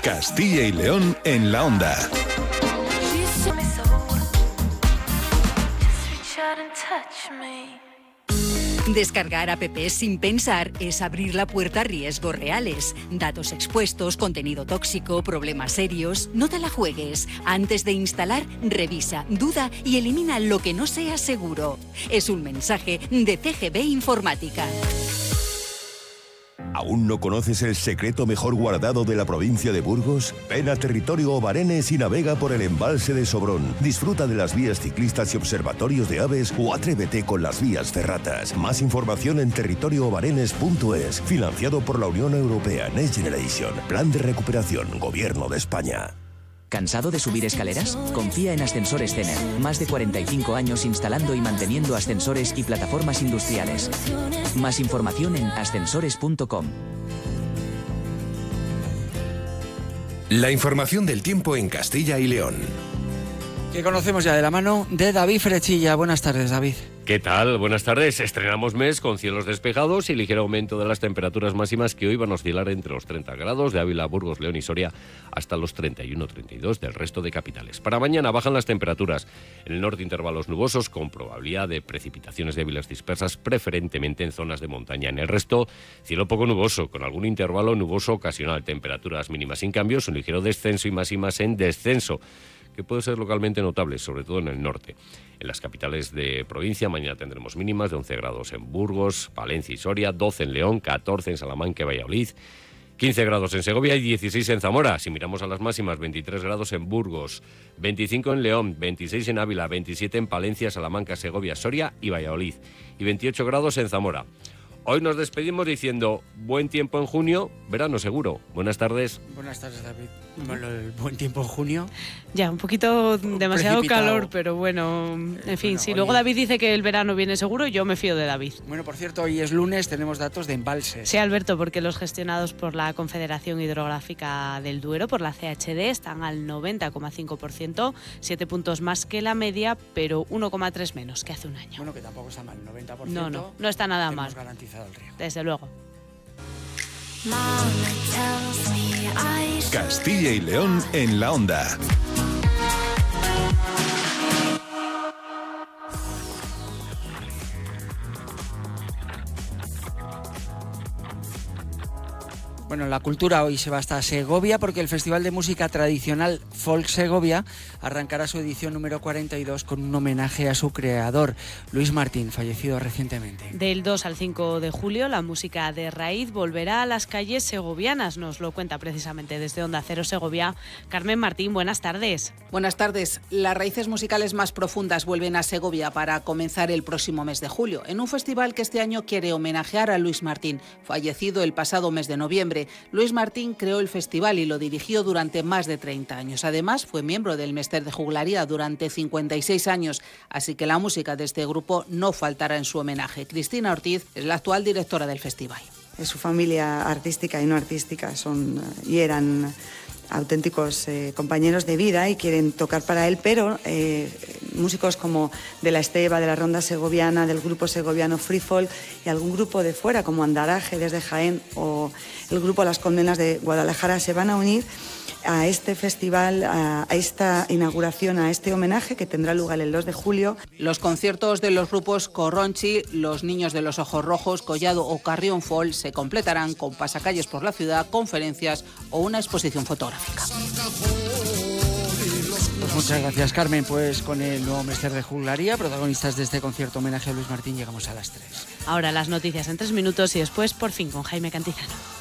Castilla y León en la Onda. Descargar apps sin pensar es abrir la puerta a riesgos reales. Datos expuestos, contenido tóxico, problemas serios. No te la juegues. Antes de instalar, revisa, duda y elimina lo que no sea seguro. Es un mensaje de CGB Informática. ¿Aún no conoces el secreto mejor guardado de la provincia de Burgos? Ven a Territorio Obarenes y navega por el embalse de Sobrón. Disfruta de las vías ciclistas y observatorios de aves o atrévete con las vías ferratas. Más información en territorioobarenes.es. Financiado por la Unión Europea Next Generation. Plan de recuperación. Gobierno de España. ¿Cansado de subir escaleras? Confía en Ascensores Zener. Más de 45 años instalando y manteniendo ascensores y plataformas industriales. Más información en ascensores.com. La información del tiempo en Castilla y León. Que conocemos ya de la mano de David Frechilla. Buenas tardes, David. ¿Qué tal? Buenas tardes. Estrenamos mes con cielos despejados y ligero aumento de las temperaturas máximas que hoy van a oscilar entre los 30 grados de Ávila, Burgos, León y Soria hasta los 31-32 del resto de capitales. Para mañana bajan las temperaturas. En el norte intervalos nubosos con probabilidad de precipitaciones débiles dispersas, preferentemente en zonas de montaña. En el resto, cielo poco nuboso, con algún intervalo nuboso ocasional. Temperaturas mínimas sin cambios, un ligero descenso y máximas en descenso, que puede ser localmente notable, sobre todo en el norte. En las capitales de provincia mañana tendremos mínimas de 11 grados en Burgos, Palencia y Soria, 12 en León, 14 en Salamanca y Valladolid, 15 grados en Segovia y 16 en Zamora. Si miramos a las máximas, 23 grados en Burgos, 25 en León, 26 en Ávila, 27 en Palencia, Salamanca, Segovia, Soria y Valladolid, y 28 grados en Zamora. Hoy nos despedimos diciendo buen tiempo en junio, verano seguro. Buenas tardes. Buenas tardes, David. Bueno, el buen tiempo en junio. Ya, un poquito demasiado calor, pero bueno, en fin, si luego David dice que el verano viene seguro, yo me fío de David. Bueno, por cierto, hoy es lunes, tenemos datos de embalses. Sí, Alberto, porque los gestionados por la Confederación Hidrográfica del Duero, por la CHD, están al 90,5%, 7 puntos más que la media, pero 1,3 menos que hace un año. Bueno, que tampoco está mal, 90%. No está nada mal. Garantizado el riego. Desde luego. Castilla y León en la Onda. Bueno, la cultura hoy se va hasta Segovia porque el Festival de Música Tradicional Folk Segovia arrancará su edición número 42 con un homenaje a su creador, Luis Martín, fallecido recientemente. Del 2 al 5 de julio, la música de raíz volverá a las calles segovianas. Nos lo cuenta precisamente desde Onda Cero Segovia Carmen Martín. Buenas tardes. Buenas tardes. Las raíces musicales más profundas vuelven a Segovia para comenzar el próximo mes de julio, en un festival que este año quiere homenajear a Luis Martín, fallecido el pasado mes de noviembre. Luis Martín creó el festival y lo dirigió durante más de 30 años. Además, fue miembro del Mester de Juglaría durante 56 años, así que la música de este grupo no faltará en su homenaje. Cristina Ortiz es la actual directora del festival. Su familia artística y no artística son y eran auténticos compañeros de vida y quieren tocar para él, pero músicos como de la Esteba, de la Ronda Segoviana, del grupo segoviano Free Folk y algún grupo de fuera como Andaraje desde Jaén o el grupo Las Condenas de Guadalajara se van a unir a este festival, a esta inauguración, a este homenaje que tendrá lugar el 2 de julio. Los conciertos de los grupos Corronchi, Los Niños de los Ojos Rojos, Collado o Carrión Folk se completarán con pasacalles por la ciudad, conferencias o una exposición fotográfica. Pues muchas gracias, Carmen. Pues con el nuevo Mester de Juglaría, protagonistas de este concierto homenaje a Luis Martín, llegamos a las 3. Ahora las noticias en 3 minutos y después, por fin, con Jaime Cantizano.